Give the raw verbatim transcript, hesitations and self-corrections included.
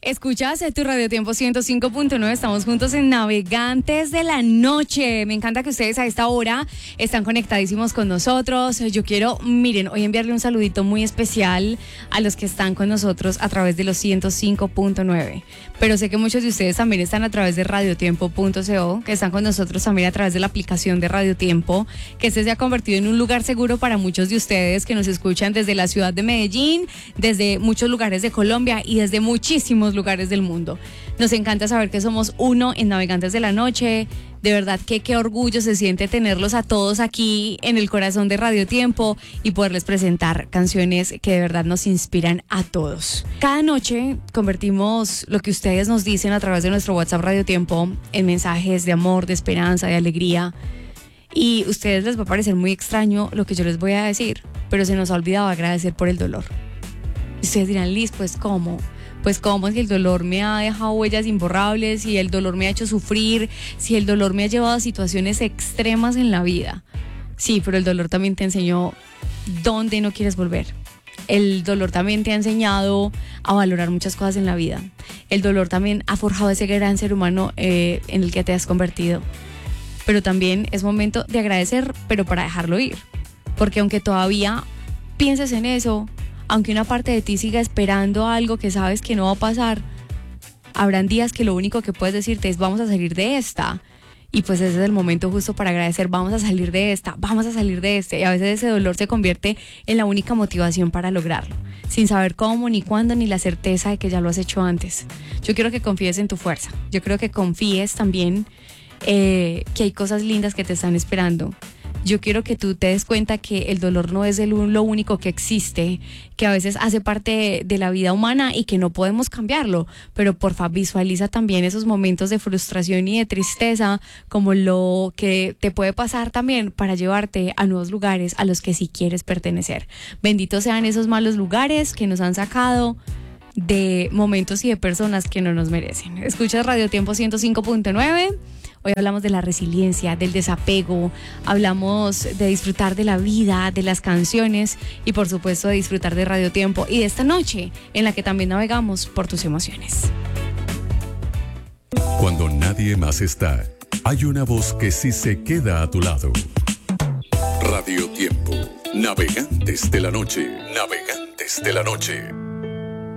Escuchas tu Radio Tiempo ciento cinco punto nueve, estamos juntos en Navegantes de la Noche. Me encanta que ustedes a esta hora están conectadísimos con nosotros. Yo quiero, miren, hoy enviarle un saludito muy especial a los que están con nosotros a través de los ciento cinco punto nueve. Pero sé que muchos de ustedes también están a través de radiotiempo punto co, que están con nosotros también a través de la aplicación de Radio Tiempo, que este se ha convertido en un lugar seguro para muchos de ustedes que nos escuchan desde la ciudad de Medellín, desde muchos lugares de Colombia y desde muchísimos lugares del mundo. Nos encanta saber que somos uno en Navegantes de la Noche. De verdad que qué orgullo se siente tenerlos a todos aquí en el corazón de Radio Tiempo y poderles presentar canciones que de verdad nos inspiran a todos. Cada noche convertimos lo que ustedes nos dicen a través de nuestro WhatsApp Radio Tiempo en mensajes de amor, de esperanza, de alegría. Y a ustedes les va a parecer muy extraño lo que yo les voy a decir, pero se nos ha olvidado agradecer por el dolor. Y ustedes dirán, Liz, pues ¿cómo? Pues cómo, si el dolor me ha dejado huellas imborrables, si el dolor me ha hecho sufrir, si el dolor me ha llevado a situaciones extremas en la vida. Sí, pero el dolor también te enseñó dónde no quieres volver. El dolor también te ha enseñado a valorar muchas cosas en la vida. El dolor también ha forjado ese gran ser humano eh, en el que te has convertido. Pero también es momento de agradecer, pero para dejarlo ir. Porque aunque todavía pienses en eso, aunque una parte de ti siga esperando algo que sabes que no va a pasar, habrán días que lo único que puedes decirte es vamos a salir de esta. Y pues ese es el momento justo para agradecer, vamos a salir de esta, vamos a salir de este. Y a veces ese dolor se convierte en la única motivación para lograrlo, sin saber cómo, ni cuándo, ni la certeza de que ya lo has hecho antes. Yo quiero que confíes en tu fuerza, yo creo que confíes también eh, que hay cosas lindas que te están esperando. Yo quiero que tú te des cuenta que el dolor no es el, lo único que existe, que a veces hace parte de la vida humana y que no podemos cambiarlo, pero porfa, visualiza también esos momentos de frustración y de tristeza como lo que te puede pasar también para llevarte a nuevos lugares a los que sí quieres pertenecer. Benditos sean esos malos lugares que nos han sacado de momentos y de personas que no nos merecen. Escuchas Radio Tiempo ciento cinco punto nueve. Hoy hablamos de la resiliencia, del desapego, hablamos de disfrutar de la vida, de las canciones y por supuesto de disfrutar de Radio Tiempo y de esta noche en la que también navegamos por tus emociones. Cuando nadie más está, hay una voz que sí se queda a tu lado. Radio Tiempo, Navegantes de la Noche, Navegantes de la Noche.